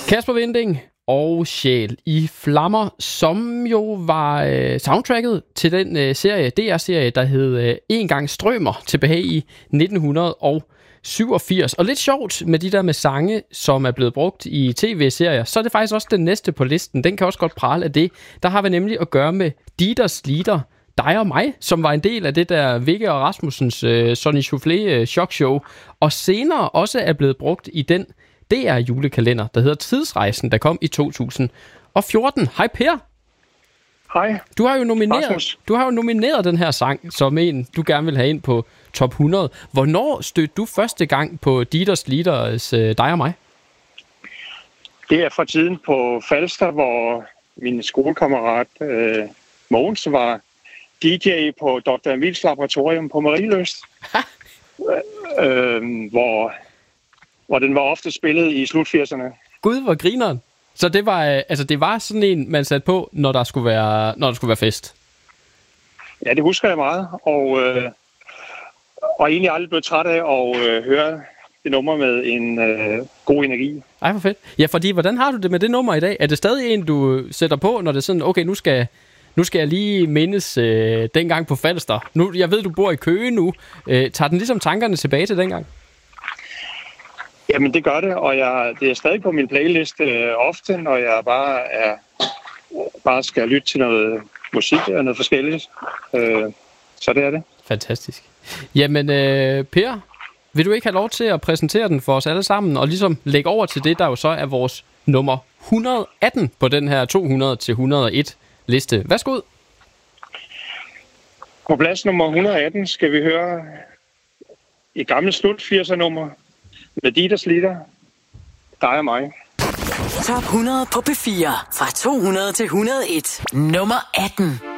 Kasper Winding og Sjæl i Flammer, som jo var soundtracket til den serie, DR-serie, der hed En gang strømer, tilbage i 1987. Og lidt sjovt med de der med sange, som er blevet brugt i tv-serier, så er det faktisk også den næste på listen. Den kan også godt prale af det. Der har vi nemlig at gøre med Dieters Lieder, Dig og mig, som var en del af det der Vigge og Rasmussens Sonny Soufflé chokshow, og senere også er blevet brugt i den DR-julekalender, der hedder Tidsrejsen, der kom i 2014. Hej Per. Hej. Du har jo nomineret den her sang som en, du gerne vil have ind på top 100. Hvornår stødte du første gang på Dieters Lieders Dig og mig? Det er fra tiden på Falster, hvor min skolekammerat Mogens var DJ på Dr. Emils Laboratorium på Marieløst, hvor den var ofte spillet i slut 80'erne. Gud, hvor grineren. Så det var sådan en, man satte på, når der skulle være fest. Ja, det husker jeg meget, og egentlig aldrig blevet træt af at høre det nummer med en god energi. Ej, hvor fedt. Ja, fordi hvordan har du det med det nummer i dag? Er det stadig en, du sætter på, når det er sådan, okay, nu skal jeg lige mindes dengang på Falster. Nu, jeg ved, du bor i Køge nu. Tager den ligesom tankerne tilbage til dengang? Jamen, det gør det, og det er stadig på min playlist ofte, når jeg bare skal lytte til noget musik og noget forskelligt. Så det er det. Fantastisk. Jamen, Per, vil du ikke have lov til at præsentere den for os alle sammen, og ligesom lægge over til det, der jo så er vores nummer 118 på den her 200-101 liste. Værsgo ud. På plads nummer 118 skal vi høre et gammelt slut 80'er nummer med Dieters Lieder, Dig og mig. Top 100 på P4 fra 200 til 101. Nummer 18.